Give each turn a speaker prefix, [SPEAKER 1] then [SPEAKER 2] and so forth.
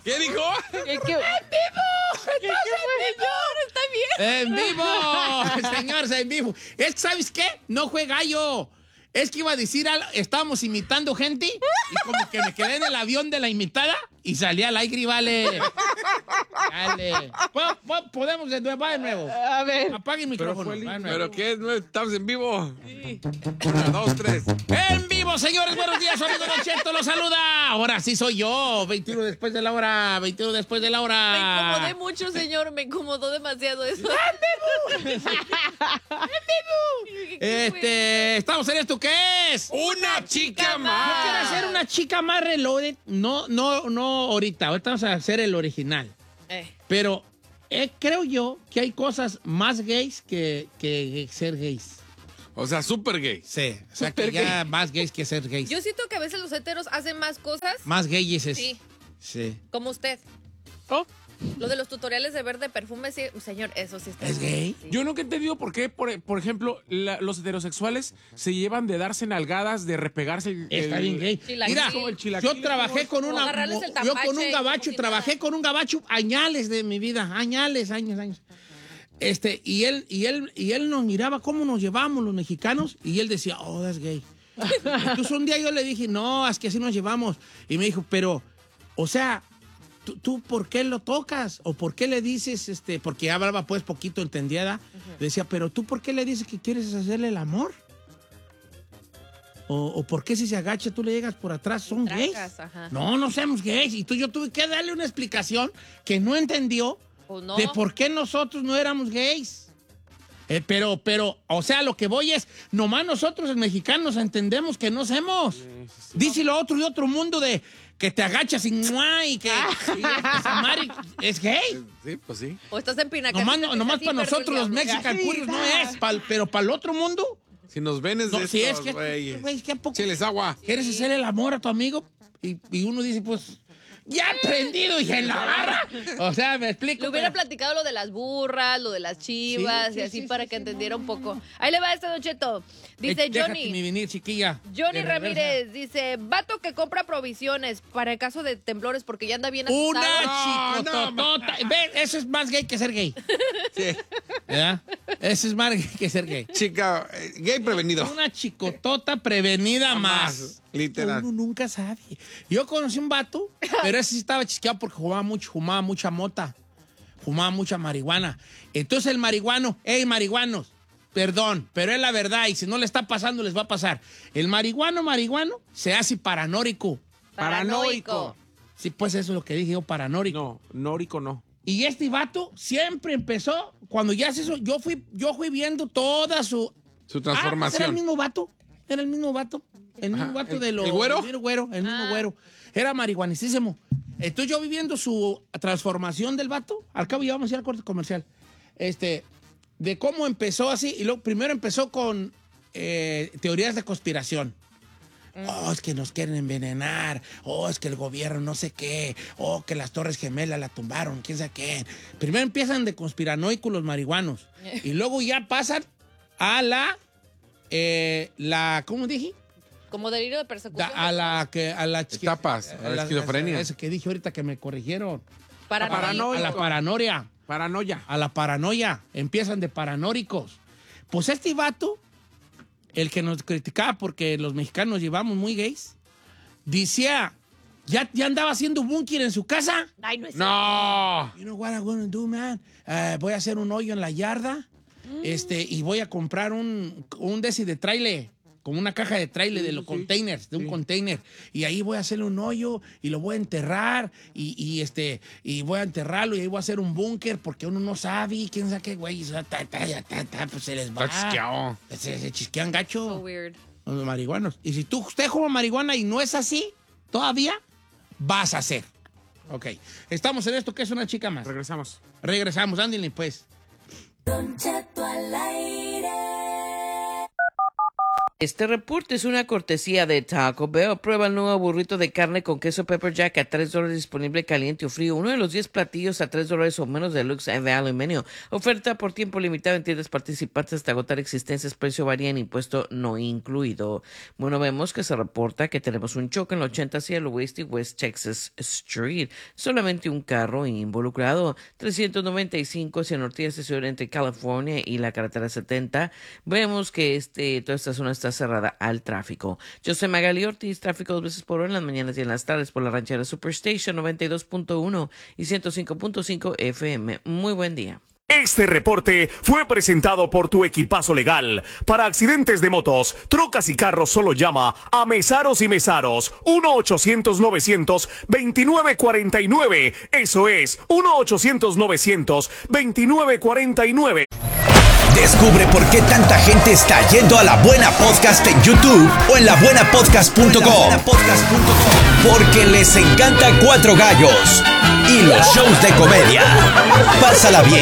[SPEAKER 1] ¿Qué dijo?
[SPEAKER 2] ¿Qué?
[SPEAKER 3] ¡En vivo!
[SPEAKER 2] Señor, ¿está bien?
[SPEAKER 3] ¡En vivo! Señores, en vivo. Es que, ¿sabes qué? No fue gallo. Es que iba a decir algo. Estábamos imitando gente y como que me quedé en el avión de la imitada y salí al aire y vale. Vale. Podemos de nuevo, va de nuevo.
[SPEAKER 2] A ver.
[SPEAKER 3] Apague el micrófono. va de nuevo.
[SPEAKER 1] ¿Pero qué? ¿No estamos en vivo? Sí. 1, 2, 3.
[SPEAKER 3] En vivo, señores, buenos días, su amigo Don Cheto los saluda. Ahora sí soy yo, 21 después de la hora, 21 después de la
[SPEAKER 2] Me
[SPEAKER 3] hora.
[SPEAKER 2] incomodé mucho, señor. Me incomodó demasiado eso.
[SPEAKER 3] Estamos en esto, ¿qué es?
[SPEAKER 1] ¡Una chica
[SPEAKER 3] Yo quiero
[SPEAKER 1] más!
[SPEAKER 3] hacer una chica más reloaded. No ahorita vamos a hacer el original. Pero creo yo que hay cosas más gays que ser gays.
[SPEAKER 1] O sea, súper gay.
[SPEAKER 3] Sí, o sea que ya más gays que ser gays.
[SPEAKER 2] Yo siento que a veces los heteros hacen más cosas.
[SPEAKER 3] Más gayes es.
[SPEAKER 2] Sí,
[SPEAKER 3] Sí.
[SPEAKER 2] como usted.
[SPEAKER 4] Oh,
[SPEAKER 2] Lo de los tutoriales de verde perfume, sí, señor, eso sí está.
[SPEAKER 3] ¿Es gay?
[SPEAKER 2] Sí.
[SPEAKER 4] yo nunca he entendido por qué, por ejemplo, los heterosexuales se llevan de darse nalgadas, de repegarse
[SPEAKER 3] Está bien gay.
[SPEAKER 2] Chilaquil.
[SPEAKER 3] Mira,
[SPEAKER 4] Como el chilaquil.
[SPEAKER 3] yo trabajé con
[SPEAKER 2] O
[SPEAKER 3] una...
[SPEAKER 2] agarrarles el
[SPEAKER 3] Yo con
[SPEAKER 2] tapache
[SPEAKER 3] un
[SPEAKER 2] y
[SPEAKER 3] gabacho,
[SPEAKER 2] como si
[SPEAKER 3] trabajé
[SPEAKER 2] nada.
[SPEAKER 3] con un gabacho añales de mi vida. Añales, años. Y él nos miraba cómo nos llevamos los mexicanos y él decía, oh, that's gay. Entonces un día yo le dije, no, es que así nos llevamos. Y me dijo, pero, o sea, ¿tú por qué lo tocas? ¿O por qué le dices, porque hablaba pues poquito entendida? Decía, pero ¿tú por qué le dices que quieres hacerle el amor? ¿O por qué si se agacha tú le llegas por atrás? ¿Son gays?
[SPEAKER 2] Trancas, ajá.
[SPEAKER 3] No somos gays. Y yo tuve que darle una explicación que no entendió
[SPEAKER 2] Pues no.
[SPEAKER 3] de por qué nosotros no éramos gays. Pero, o sea, lo que voy es, nomás nosotros los mexicanos entendemos que no somos. Dice lo otro de otro mundo de que te agachas y ¡mua! Y que es gay.
[SPEAKER 1] Sí, pues sí.
[SPEAKER 2] O estás en Pinacate.
[SPEAKER 3] Nomás para nosotros los mexicanos no es, pero para el otro mundo.
[SPEAKER 1] Si nos ven es de
[SPEAKER 3] No, si es que,
[SPEAKER 1] güeyes.
[SPEAKER 3] güey, ¿qué a poco
[SPEAKER 1] Cheles agua.
[SPEAKER 3] quieres hacer el amor a tu amigo? Y uno dice, pues, ya he aprendido y en la barra. O sea, me explico.
[SPEAKER 2] Le hubiera
[SPEAKER 3] pero-
[SPEAKER 2] platicado lo de las burras, lo de las chivas
[SPEAKER 3] Sí,
[SPEAKER 2] y así
[SPEAKER 3] sí,
[SPEAKER 2] para
[SPEAKER 3] sí,
[SPEAKER 2] que
[SPEAKER 3] sí,
[SPEAKER 2] entendiera un poco. Ahí le va Don Cheto. Dice
[SPEAKER 3] Déjate
[SPEAKER 2] Johnny.
[SPEAKER 3] venir, chiquilla.
[SPEAKER 2] Johnny
[SPEAKER 3] De reversa.
[SPEAKER 2] Ramírez dice, vato que compra provisiones para el caso de temblores porque ya anda bien
[SPEAKER 3] Una
[SPEAKER 2] asustado.
[SPEAKER 3] chicototota. Ve, eso es más gay que ser gay.
[SPEAKER 1] Sí.
[SPEAKER 3] ¿Verdad? Eso es más gay que ser gay.
[SPEAKER 1] Chica, gay prevenido.
[SPEAKER 3] Una chicotota prevenida más.
[SPEAKER 1] Literal.
[SPEAKER 3] Uno nunca sabe. Yo conocí un vato, pero ese sí estaba chisqueado porque fumaba mucha mota. Fumaba mucha marihuana. Entonces el marihuano, hey, marihuanos, perdón, pero es la verdad y si no le está pasando, les va a pasar. El marihuano se hace paranoico.
[SPEAKER 2] Paranoico.
[SPEAKER 3] Sí, pues eso es lo que dije yo, paranoico.
[SPEAKER 4] No, nórico no.
[SPEAKER 3] Y este vato siempre empezó, cuando ya se hizo, yo fui viendo toda su...
[SPEAKER 1] Su
[SPEAKER 3] Era el
[SPEAKER 1] transformación.
[SPEAKER 3] mismo vato. Era el mismo vato. El mismo vato de los...
[SPEAKER 1] ¿el güero?
[SPEAKER 3] El mismo güero. Era marihuanicísimo. Entonces yo viviendo su transformación del vato, al cabo ya vamos a ir al corte comercial, de cómo empezó así, y luego primero empezó con teorías de conspiración. Oh, es que nos quieren envenenar. Oh, es que el gobierno no sé qué. Oh, que las Torres Gemelas la tumbaron, quién sabe qué. Primero empiezan de conspiranoicos los marihuanos. Y luego ya pasan a ¿cómo dije?
[SPEAKER 2] Como delirio de persecución.
[SPEAKER 3] A la
[SPEAKER 1] Etapas, a la esquizofrenia.
[SPEAKER 3] Eso que dije ahorita que me corrigieron.
[SPEAKER 2] Paranoico.
[SPEAKER 3] A la paranoia.
[SPEAKER 4] Paranoia.
[SPEAKER 3] A la paranoia. Empiezan de paranóricos. Pues este vato, el que nos criticaba porque los mexicanos llevamos muy gays, decía, ya andaba haciendo búnker en su casa.
[SPEAKER 2] Ay, no es
[SPEAKER 1] No.
[SPEAKER 3] You know what I'm gonna do, man? Voy a hacer un hoyo en la yarda, y voy a comprar un desi de trailer, como una caja de trailer de los containers, de un container, y ahí voy a hacerle un hoyo y lo voy a enterrar y voy a enterrarlo y ahí voy a hacer un búnker porque uno no sabe, quién sabe qué, güey, pues se les va.
[SPEAKER 1] Está chisqueado.
[SPEAKER 3] Se chisquean gacho.
[SPEAKER 2] so weird.
[SPEAKER 3] Los marihuanos. Y si usted fuma marihuana y no es así, todavía vas a hacer. Ok. Estamos en esto que es una chica más.
[SPEAKER 4] Regresamos.
[SPEAKER 3] Regresamos, ándale pues.
[SPEAKER 5] Don Cheto al aire. Este reporte es una cortesía de Taco Bell. Prueba el nuevo burrito de carne con queso Pepper Jack a $3 disponible caliente o frío. Uno de los 10 platillos a $3 o menos deluxe de aluminio. Oferta por tiempo limitado en tiendas participantes hasta agotar existencias. Precio varía en impuesto no incluido. Bueno, vemos que se reporta que tenemos un choque en la 80 hacia el West y West Texas Street. Solamente un carro involucrado. 395 hacia el norte hacia Ciudad entre California y la carretera 70. Vemos que toda esta zona está cerrada al tráfico. Yo soy Magali Ortiz, tráfico 2 veces por hora en las mañanas y en las tardes por la ranchera Superstation 92.1 y 105.5 FM. Muy buen día.
[SPEAKER 6] Este reporte fue presentado por Tu Equipazo Legal. Para accidentes de motos, trocas y carros solo llama a Mesaros y Mesaros 1-800-900-2949. Eso es 1-800-900-2949.
[SPEAKER 7] Descubre por qué tanta gente está yendo a La Buena Podcast en YouTube o en labuenapodcast.com. Porque les encanta Cuatro Gallos y los shows de comedia. Pásala bien,